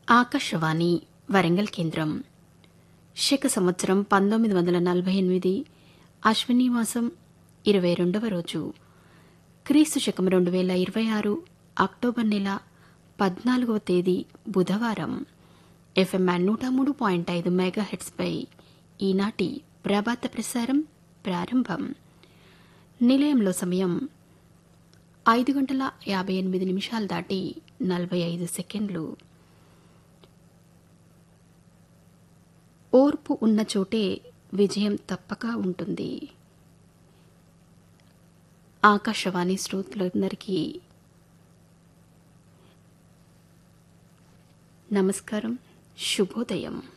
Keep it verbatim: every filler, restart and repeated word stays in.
ఆకాశవాణి వరంగల్ కేంద్రం. శక సంవత్సరం పంతొమ్మిది వందల నలభై ఎనిమిది అశ్విని మాసం ఇరవై రెండవ రోజు, క్రీస్తు శకం రెండు వేల ఇరవై ఆరు అక్టోబర్ నెల పద్నాలుగవ తేదీ బుధవారం. ఎఫ్ఎం నూట మూడు పాయింట్ ఐదు మెగాహెట్స్పై ఈనాటి ప్రభాత ప్రసారం ప్రారంభం. నిలయంలో సమయం ఐదు గంటల యాభై ఎనిమిది నిమిషాలు దాటి నలభై ఐదు సెకండ్లు. ఓర్పు ఉన్న చోటే విజయం తప్పక ఉంటుంది. ఆకాశవాణి శ్రోతలందరికీ నమస్కారం, శుభోదయం.